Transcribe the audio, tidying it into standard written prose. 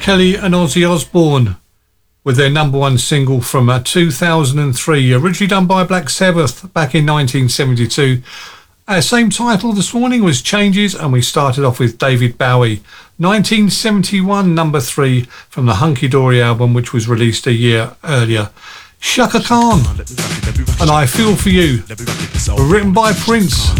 Kelly and Ozzy Osbourne with their number one single from 2003, originally done by Black Sabbath back in 1972. Our same title this morning was Changes, and we started off with David Bowie, 1971, number 3 from the Hunky Dory album, which was released a year earlier. Chaka Khan and I Feel For You were written by Prince.